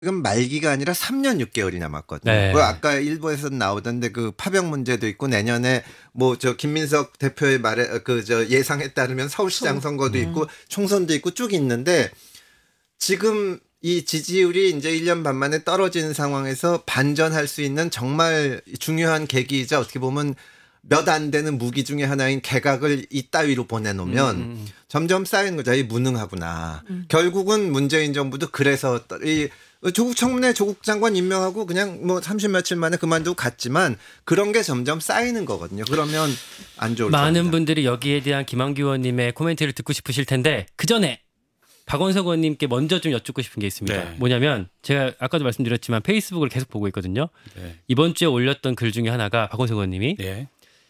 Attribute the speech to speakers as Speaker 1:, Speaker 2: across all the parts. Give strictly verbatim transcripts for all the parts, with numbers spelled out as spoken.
Speaker 1: 지금 말기가 아니라 삼 년 육 개월이 남았거든요.
Speaker 2: 네.
Speaker 1: 그 아까 일부에서 나오던데 그 파병 문제도 있고 내년에 뭐 저 김민석 대표의 말에 그 저 예상에 따르면 서울시장 선거도
Speaker 3: 음.
Speaker 1: 있고 총선도 있고 쭉 있는데 지금 이 지지율이 이제 일 년 반 만에 떨어지는 상황에서 반전할 수 있는 정말 중요한 계기이자 어떻게 보면 몇 안 되는 무기 중에 하나인 개각을 이따위로 보내놓으면
Speaker 2: 음, 음.
Speaker 1: 점점 쌓이는 거죠. 이 무능하구나.
Speaker 3: 음.
Speaker 1: 결국은 문재인 정부도 그래서 이 조국 청문회 조국 장관 임명하고 그냥 뭐 삼십 며칠 만에 그만두고 갔지만 그런 게 점점 쌓이는 거거든요. 그러면 안 좋을
Speaker 2: 많은
Speaker 1: 겁니다.
Speaker 2: 분들이 여기에 대한 김한규 의원님의 코멘트를 듣고 싶으실 텐데 그 전에 박원석 의원님께 먼저 좀 여쭙고 싶은 게 있습니다.
Speaker 4: 네.
Speaker 2: 뭐냐면 제가 아까도 말씀드렸지만 페이스북을 계속 보고 있거든요.
Speaker 4: 네.
Speaker 2: 이번 주에 올렸던 글 중에 하나가 박원석 의원님이
Speaker 4: 네.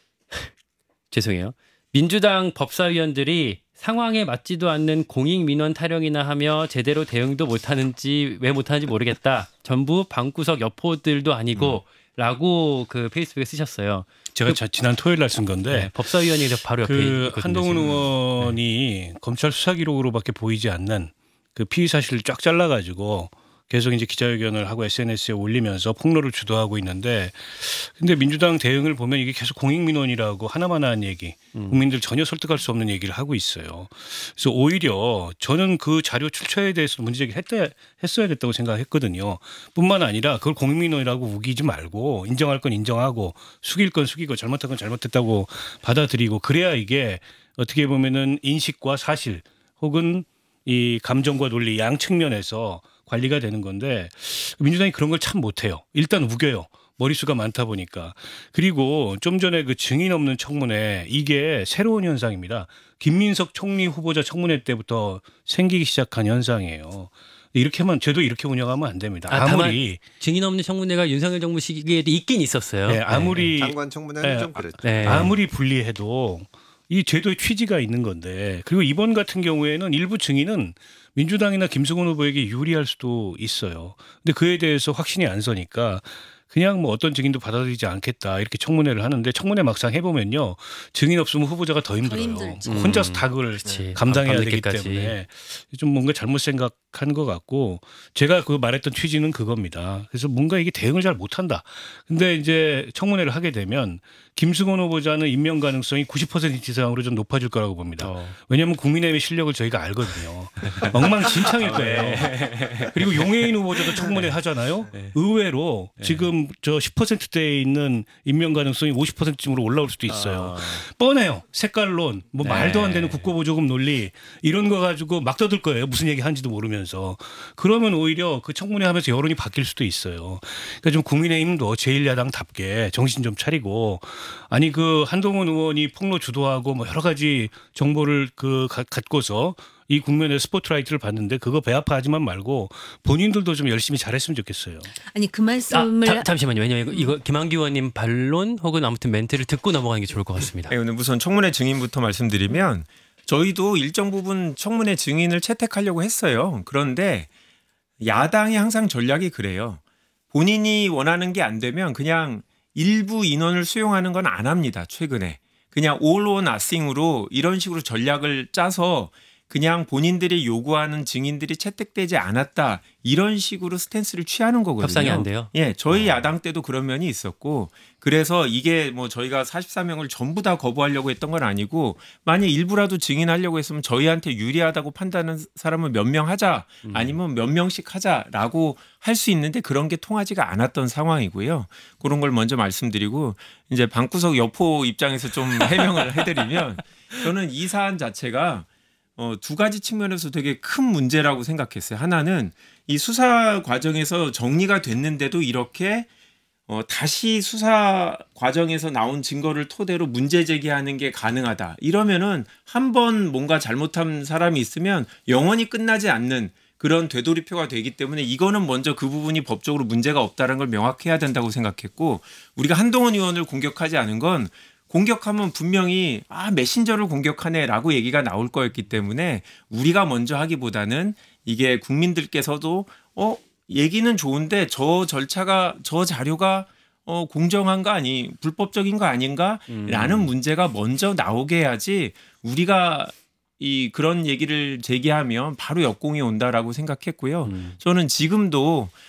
Speaker 2: 죄송해요. 민주당 법사위원들이 상황에 맞지도 않는 공익민원 타령이나 하며 제대로 대응도 못하는지 왜 못하는지 모르겠다. 전부 방구석 여포들도 아니고
Speaker 4: 음.
Speaker 2: 라고 그 페이스북에 쓰셨어요.
Speaker 4: 제가
Speaker 2: 그-
Speaker 4: 자, 지난 토요일 날 쓴 건데
Speaker 2: 네, 법사위원이 바로 옆에
Speaker 4: 그
Speaker 2: 있거든요,
Speaker 4: 한동훈
Speaker 2: 지금.
Speaker 4: 의원이 검찰 수사 기록으로밖에 보이지 않는 그 피의 사실을 쫙 잘라가지고 계속 이제 기자회견을 하고 에스엔에스에 올리면서 폭로를 주도하고 있는데 근데 민주당 대응을 보면 이게 계속 공익민원이라고 하나만한 얘기
Speaker 2: 음.
Speaker 4: 국민들 전혀 설득할 수 없는 얘기를 하고 있어요. 그래서 오히려 저는 그 자료 출처에 대해서 문제제기를 했다, 했어야 됐다고 생각했거든요. 뿐만 아니라 그걸 공익민원이라고 우기지 말고 인정할 건 인정하고 숙일 건 숙이고 잘못한 건 잘못했다고 받아들이고 그래야 이게 어떻게 보면은 인식과 사실 혹은 이 감정과 논리 양 측면에서 관리가 되는 건데 민주당이 그런 걸 참 못해요. 일단 우겨요. 머릿수가 많다 보니까. 그리고 좀 전에 그 증인 없는 청문회 이게 새로운 현상입니다. 김민석 총리 후보자 청문회 때부터 생기기 시작한 현상이에요. 이렇게만 저도 이렇게 운영하면 안 됩니다.
Speaker 2: 아, 다만
Speaker 4: 아무리
Speaker 2: 증인 없는 청문회가 윤석열 정부 시기에도 있긴 있었어요.
Speaker 4: 네, 아무리
Speaker 1: 장관 청문회는
Speaker 4: 네.
Speaker 1: 좀 그랬죠.
Speaker 2: 네.
Speaker 4: 아무리 불리해도 이 제도의 취지가 있는 건데 그리고 이번 같은 경우에는 일부 증인은 민주당이나 김승원 후보에게 유리할 수도 있어요. 근데 그에 대해서 확신이 안 서니까 그냥 뭐 어떤 증인도 받아들이지 않겠다 이렇게 청문회를 하는데 청문회 막상 해보면요. 증인 없으면 후보자가 더 힘들어요.
Speaker 3: 힘들죠.
Speaker 4: 혼자서 다 그걸
Speaker 2: 그치.
Speaker 4: 감당해야 되기
Speaker 2: 밤늦게까지.
Speaker 4: 때문에 좀 뭔가 잘못 생각한 것 같고 제가 그 말했던 취지는 그겁니다. 그래서 뭔가 이게 대응을 잘 못한다. 근데 이제 청문회를 하게 되면 김승원 후보자는 임명 가능성이 구십 퍼센트 이상으로 좀 높아질 거라고 봅니다.
Speaker 2: 어.
Speaker 4: 왜냐하면 국민의힘의 실력을 저희가 알거든요. 엉망진창일 거예요. 그리고 용해인 후보자도 청문회 하잖아요.
Speaker 2: 네.
Speaker 4: 의외로 지금 저 십 퍼센트대에 있는 임명 가능성이 오십 퍼센트쯤으로 올라올 수도 있어요.
Speaker 2: 어.
Speaker 4: 뻔해요. 색깔론, 뭐
Speaker 2: 네.
Speaker 4: 말도 안 되는 국고보조금 논리 이런 거 가지고 막 떠들 거예요. 무슨 얘기 하는지도 모르면서. 그러면 오히려 그 청문회 하면서 여론이 바뀔 수도 있어요. 그러니까 좀 국민의힘도 제일 야당답게 정신 좀 차리고 아니 그 한동훈 의원이 폭로 주도하고 뭐 여러 가지 정보를 그 가- 갖고서 이 국면에 스포트라이트를 받는데 그거 배아파하지만 말고 본인들도 좀 열심히 잘했으면 좋겠어요.
Speaker 3: 아니 그
Speaker 2: 아,
Speaker 3: 말씀을
Speaker 2: 자, 잠시만요. 왜냐면 이거, 이거 김한규 의원님 반론 혹은 아무튼 멘트를 듣고 넘어가는 게 좋을 것 같습니다.
Speaker 5: 네, 오늘 우선 청문회 증인부터 말씀드리면 저희도 일정 부분 청문회 증인을 채택하려고 했어요. 그런데 야당이 항상 전략이 그래요. 본인이 원하는 게 안 되면 그냥 일부 인원을 수용하는 건 안 합니다. 최근에. 그냥 all or nothing으로 이런 식으로 전략을 짜서 그냥 본인들이 요구하는 증인들이 채택되지 않았다. 이런 식으로 스탠스를 취하는 거거든요.
Speaker 2: 협상이 안 돼요?
Speaker 5: 예, 저희 야당 때도 그런 면이 있었고 그래서 이게 뭐 저희가 사십사 명을 전부 다 거부하려고 했던 건 아니고 만약 일부라도 증인하려고 했으면 저희한테 유리하다고 판단하는 사람을 몇 명 하자 아니면 몇 명씩 하자라고 할 수 있는데 그런 게 통하지가 않았던 상황이고요. 그런 걸 먼저 말씀드리고 이제 방구석 여포 입장에서 좀 해명을 해드리면 저는 이 사안 자체가 어, 두 가지 측면에서 되게 큰 문제라고 생각했어요. 하나는 이 수사 과정에서 정리가 됐는데도 이렇게 어, 다시 수사 과정에서 나온 증거를 토대로 문제 제기하는 게 가능하다. 이러면은 한 번 뭔가 잘못한 사람이 있으면 영원히 끝나지 않는 그런 되돌이표가 되기 때문에 이거는 먼저 그 부분이 법적으로 문제가 없다는 걸 명확해야 된다고 생각했고 우리가 한동훈 의원을 공격하지 않은 건 공격하면 분명히 아 메신저를 공격하네라고 얘기가 나올 거였기 때문에 우리가 먼저 하기보다는 이게 국민들께서도 어 얘기는 좋은데 저 절차가 저 자료가 어 공정한 거 아니 불법적인 거 아닌가라는
Speaker 2: 음.
Speaker 5: 문제가 먼저 나오게 해야지 우리가 이 그런 얘기를 제기하면 바로 역공이 온다라고 생각했고요.
Speaker 2: 음.
Speaker 5: 저는 지금도